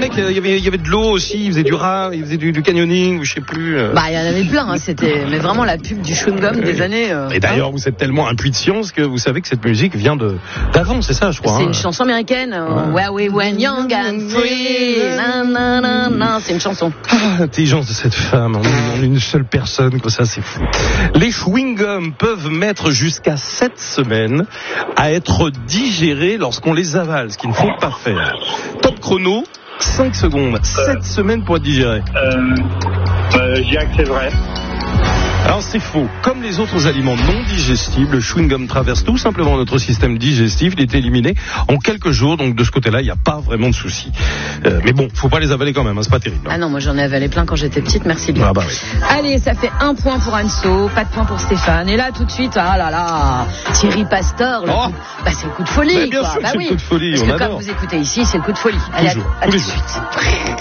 mec, il y avait de l'eau aussi, il faisait du rat, il faisait du canyoning, ou je sais plus. Bah, il y en avait plein, hein, c'était, mais vraiment la pub du chewing-gum des années. Et d'ailleurs, vous êtes tellement impuis de science que vous savez que cette musique vient d'avant, c'est ça, je crois. C'est une chanson américaine. Where we were young and free. C'est une chanson. Ah, l'intelligence de cette femme, en une seule personne, comme ça, c'est fou. Les chewing-gums peuvent mettre jusqu'à 7 semaines à être digérés lorsqu'on les avale, ce qu'il ne faut pas faire. Top chrono, 5 secondes. 7 semaines pour être digéré. Je dirais que c'est vrai. Alors c'est faux. Comme les autres aliments non digestibles, le chewing-gum traverse tout simplement notre système digestif. Il est éliminé en quelques jours. Donc de ce côté-là, il n'y a pas vraiment de souci. Mais bon, faut pas les avaler quand même. Hein, c'est pas terrible. Hein. Ah non, moi j'en ai avalé plein quand j'étais petite. Merci bien. Ah bah oui. Allez, ça fait 1 point pour Anso, pas de point pour Stéphane. Et là tout de suite, ah là là, Thierry Pastor. C'est le coup de folie. Bien quoi. sûr, bah c'est oui. le coup de folie. Parce on que adore. comme vous écoutez ici, c'est le coup de folie. Allez, Toujours, à tous tout les de jours. suite.